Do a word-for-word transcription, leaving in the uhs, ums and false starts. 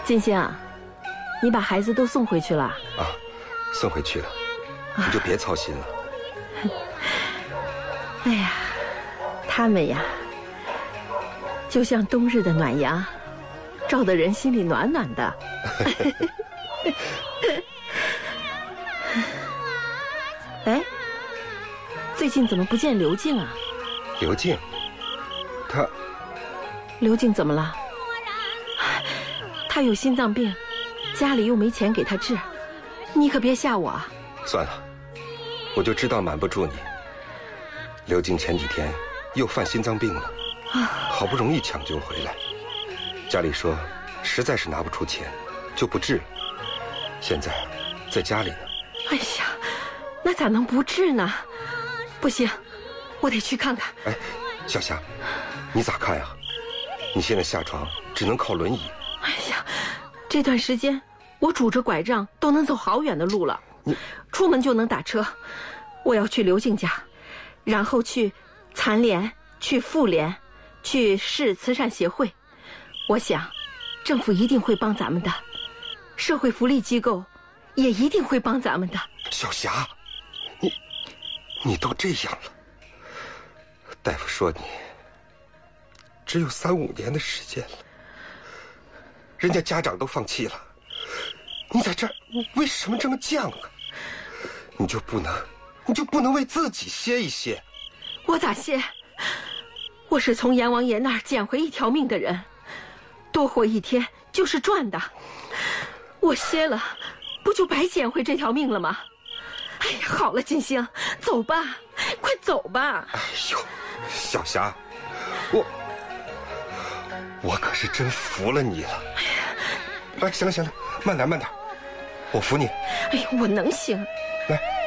金星，你把孩子都送回去了？ 啊，送回去了，你就别操心了。 哎呀，他们呀，就像冬日的暖阳，照得人心里暖暖的。哎，最近怎么不见刘静啊？ 刘静，她…… 刘静怎么了？她有心脏病，家里又没钱给她治，你可别吓我啊！ 算了，我就知道瞒不住你。刘静前几天又犯心脏病了，啊，好不容易抢救回来，家里说实在是拿不出钱，就不治了。现在在家里呢。 哎呀，那咋能不治呢？不行，我得去看看。 哎，小霞，你咋看呀？你现在下床只能靠轮椅。 哎呀，这段时间我拄着拐杖都能走好远的路了， 你出门就能打车。我要去刘静家，然后去残联，去妇联，去市慈善协会。我想政府一定会帮咱们的，社会福利机构也一定会帮咱们的。 小霞，你你都这样了，大夫说你只有三五年的时间了，人家家长都放弃了，你在这儿为什么这么犟啊？你就不能你就不能为自己歇一歇？ 我咋歇？我是从阎王爷那儿捡回一条命的人，多活一天就是赚的。我歇了，不就白捡回这条命了吗？哎呀，好了，金星，走吧，快走吧。 哎呦，小霞，我我可是真服了你了。哎呀，哎，行了行了，慢点慢点，我扶你。 哎呀，我能行。 来。